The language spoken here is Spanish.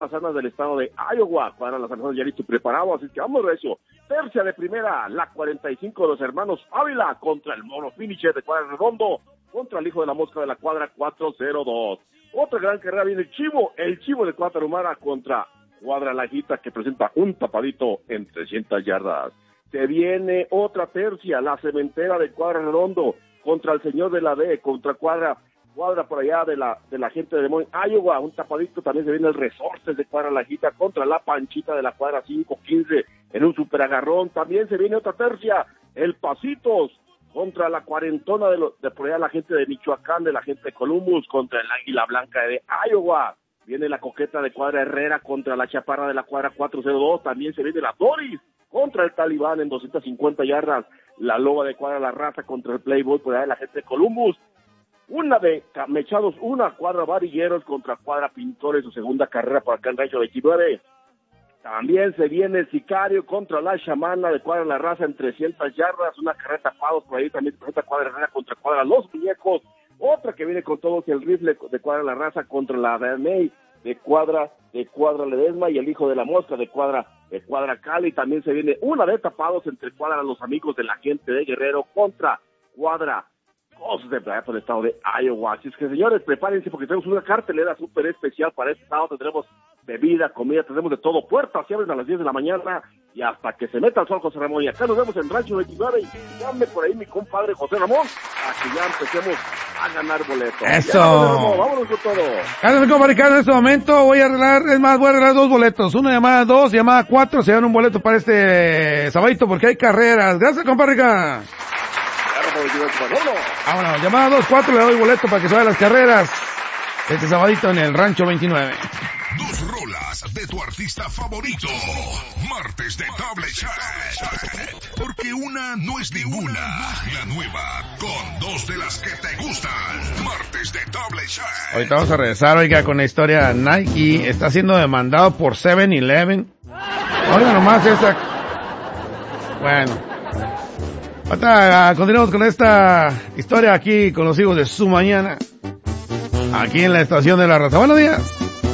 Manzanas del estado de Iowa, cuadra las Manzanas ya listo y preparado, así que vamos recio. Tercia de primera, la 45 de los hermanos Ávila contra el Mono Finisher de Cuadra Redondo, contra el hijo de la mosca de la cuadra 402. Otra gran carrera viene el chivo de Cuadra Humana contra Cuadra Lajita, que presenta un tapadito en 300 yardas. Se viene otra tercia, la cementera de Cuadra Redondo contra el señor de la D, contra cuadra por allá de la gente de Des Moines, Iowa, un tapadito. También se viene el Resortes de Cuadra Lajita contra la Panchita de la cuadra 515 en un super agarrón. También se viene otra tercia, el Pasitos contra la cuarentona de por allá la gente de Michoacán, de la gente de Columbus, contra el Águila Blanca de Iowa. Viene la Coqueta de Cuadra Herrera contra la Chaparra de la cuadra 402. También se viene la Doris contra el Talibán en 250 yardas. La Loba de Cuadra La Raza contra el Playboy por allá de la gente de Columbus. Una de Mechados, una cuadra Varilleros contra cuadra Pintores, su segunda carrera por acá en Rancho 29. También se viene el Sicario contra la Chamana de Cuadra La Raza en 300 yardas, una carrera tapados por ahí. También se presenta Cuadra Herrera contra cuadra Los Muñecos, otra que viene con todos el rifle de Cuadra La Raza contra la Bernay de cuadra Ledesma y el hijo de la mosca de cuadra Cali. También se viene una de tapados entre cuadra Los Amigos de la gente de Guerrero contra cuadra Cosas de playa por el estado de Iowa. Así es que, señores, prepárense porque tenemos una cartelera súper especial para este sábado. Tendremos bebida, comida, tendremos de todo. Puertas se abren a las 10 de la mañana y hasta que se meta el sol, José Ramón. Y acá nos vemos en Rancho 29 y llame por ahí mi compadre José Ramón a que ya empecemos a ganar boletos. ¡Eso! Ya, vámonos con todo. Gracias, compadre Ricardo. En este momento voy a arreglar 2 boletos. Una llamada 2, llamada 4. Se dan un boleto para este sabadito porque hay carreras. Gracias, compadre Ricardo. Vámonos, llamada 2-4, le doy boleto para que se vayan las carreras este sabadito en el Rancho 29. 2 rolas de tu artista favorito. Martes de Double Chat. Porque una no es ninguna. La nueva, con 2 de las que te gustan. Martes de Double Chat. Ahorita vamos a regresar, oiga, con la historia. Nike está siendo demandado por 7-Eleven. Oiga nomás esa. Bueno. Ahora continuamos con esta historia aquí con los hijos de su mañana. Aquí en la estación de la raza. Buenos días.